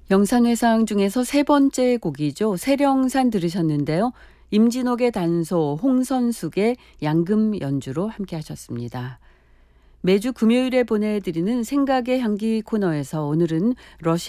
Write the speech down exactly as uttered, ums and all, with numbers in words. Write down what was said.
영상회상 중에서 세 번째 곡이죠. 세령산 들으셨는데요. 임진옥의 단소, 홍선숙의 양금 연주로 함께 하셨습니다. 매주 금요일에 보내드리는 생각의 향기 코너에서 오늘은 러시아